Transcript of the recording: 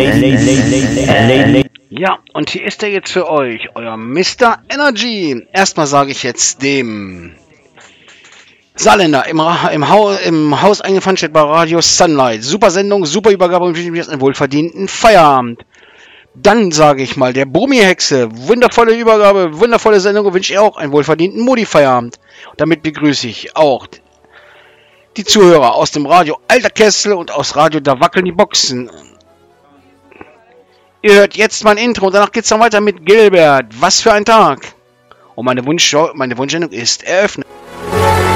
Ja, und hier ist er jetzt für euch, euer Mr. Energy. Erstmal sage ich jetzt dem Saarländer im Haus eingefallen bei Radio Sunlight. Super Sendung, super Übergabe und wünsche einen wohlverdienten Feierabend. Dann sage ich mal der Brummi-Hexe. Wundervolle Übergabe, wundervolle Sendung und wünsche ihr auch einen wohlverdienten Modi-Feierabend. Damit begrüße ich auch die Zuhörer aus dem Radio Alter Kessel und aus Radio Da wackeln die Boxen. Ihr hört jetzt mein Intro und danach geht's dann weiter mit Gilbert. Was für ein Tag. Und meine Wunschsendung ist eröffnet.